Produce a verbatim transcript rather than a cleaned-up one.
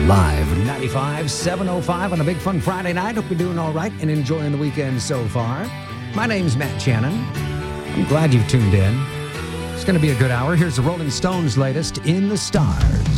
Live ninety-five, seven oh five on a big fun Friday night. Hope you're doing all right and enjoying the weekend so far. My name's Matt Shannon. I'm glad you've tuned in. It's going to be a good hour. Here's the Rolling Stones' latest, In the Stars.